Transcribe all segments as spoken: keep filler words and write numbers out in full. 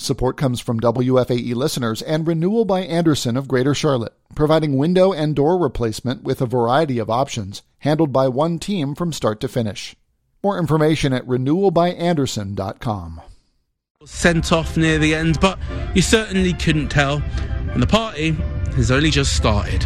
Support comes from W F A E listeners and Renewal by Andersen of Greater Charlotte, providing window and door replacement with a variety of options, handled by one team from start to finish. More information at renewal by andersen dot com. Sent off near the end, but you certainly couldn't tell, and the party has only just started.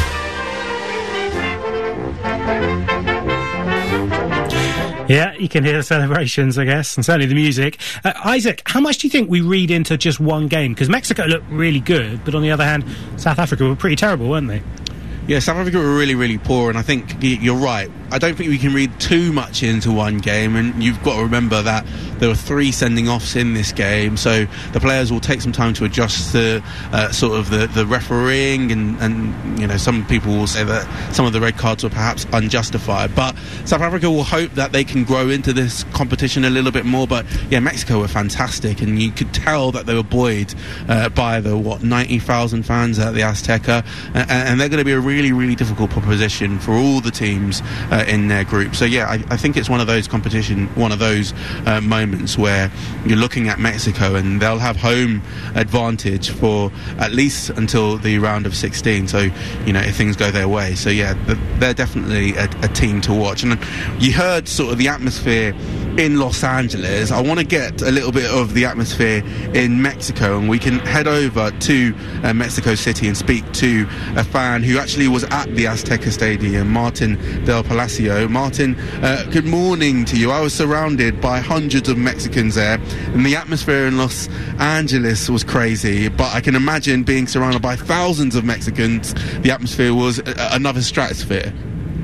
Yeah, you can hear the celebrations, I guess, and certainly the music. Uh, Isaac, how much do you think we read into just one game? Because Mexico looked really good, but on the other hand, South Africa were pretty terrible, weren't they? Yeah, South Africa were really, really poor, and I think you're right. I don't think we can read too much into one game, and you've got to remember that there were three sending offs in this game, so the players will take some time to adjust to uh, sort of the, the refereeing, and, and you know, some people will say that some of the red cards were perhaps unjustified, but South Africa will hope that they can grow into this competition a little bit more. But yeah, Mexico were fantastic, and you could tell that they were buoyed uh, by the what ninety thousand fans at the Azteca, and, and they're going to be a really, really difficult proposition for all the teams uh, in their group. So yeah, I, I think it's one of those competition, one of those uh, moments where you're looking at Mexico and they'll have home advantage for at least until the round of sixteen. So you know, if things go their way. So yeah, they're definitely a, a team to watch. And you heard sort of the atmosphere in Los Angeles. I want to get a little bit of the atmosphere in Mexico, and we can head over to uh, Mexico City and speak to a fan who actually was at the Azteca Stadium, Martin Del Palacio. Martin, uh, good morning to you. I was surrounded by hundreds of Mexicans there, and the atmosphere in Los Angeles was crazy, but I can imagine being surrounded by thousands of Mexicans, the atmosphere was a- another stratosphere.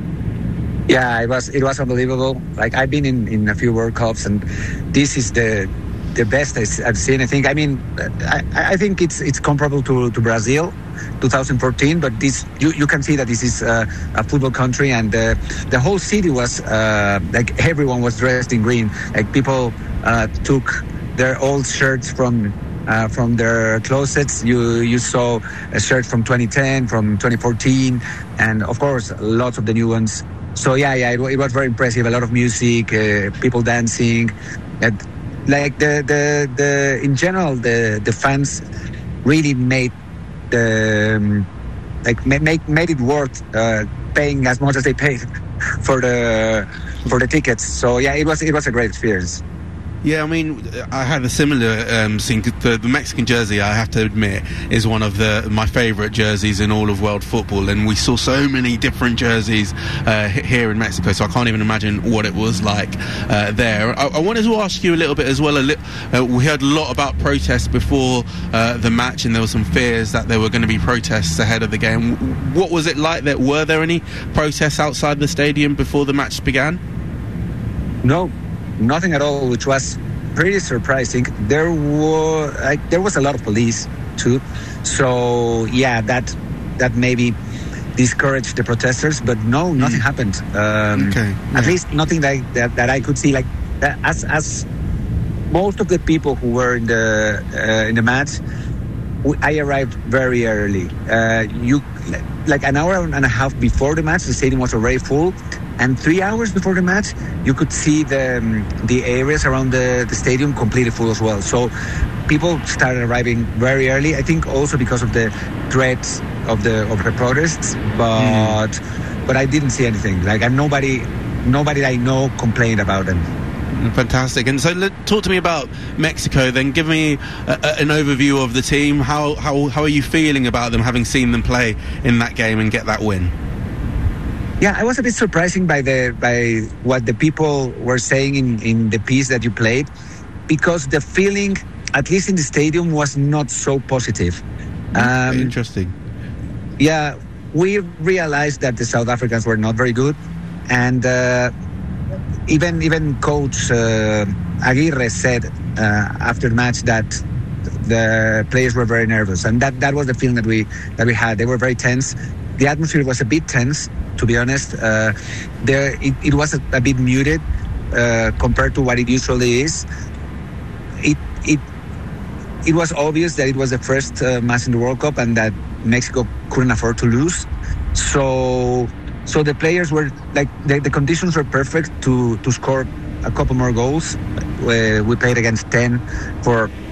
Yeah, it was it was unbelievable. Like, I've been in, in a few World Cups, and this is the the best I've seen. I think. I mean, I, I think it's it's comparable to, to Brazil, twenty fourteen. But this you, you can see that this is uh, a football country, and uh, the whole city was uh, like everyone was dressed in green. Like, people uh, took their old shirts from. Uh, from their closets. You you saw a shirt from twenty ten, from twenty fourteen, and of course lots of the new ones. So yeah, yeah, it, it was very impressive. A lot of music, uh, people dancing, and like the the the in general the the fans really made the um, like make made it worth uh, paying as much as they paid for the for the tickets. So yeah, it was it was a great experience. Yeah, I mean, I had a similar um, scene. The, the Mexican jersey, I have to admit, is one of the my favourite jerseys in all of world football, and we saw so many different jerseys uh, here in Mexico, so I can't even imagine what it was like uh, there. I, I wanted to ask you a little bit as well. A li- uh, we heard a lot about protests before uh, the match, and there were some fears that there were going to be protests ahead of the game. What was it like? That were there any protests outside the stadium before the match began? No. Nothing at all, which was pretty surprising. There were like, there was a lot of police too, so yeah, that that maybe discouraged the protesters. But no, nothing mm. happened. Um, okay, yeah. At least nothing that, that that I could see. Like as as most of the people who were in the uh, in the match, I arrived very early. Uh, you like an hour and a half before the match, the stadium was already full. And three hours before the match, you could see the um, the areas around the, the stadium completely full as well. So people started arriving very early. I think also because of the threats of the of the protests, but mm. but I didn't see anything. Like, and nobody nobody I know complained about them. Fantastic. And so, let, talk to me about Mexico. Then, give me a, a, an overview of the team. How how how are you feeling about them, having seen them play in that game and get that win? Yeah, I was a bit surprising by the by what the people were saying in, in the piece that you played, because the feeling, at least in the stadium, was not so positive. Um, Interesting. Yeah, we realized that the South Africans were not very good, and uh, even even Coach uh, Aguirre said uh, after the match that the players were very nervous, and that, that was the feeling that we that we had. They were very tense. The atmosphere was a bit tense, to be honest. Uh, there, it, it was a, a bit muted uh, compared to what it usually is. It it it was obvious that it was the first uh, match in the World Cup and that Mexico couldn't afford to lose. So so the players were like the, the conditions were perfect to to score a couple more goals. We, we played against ten for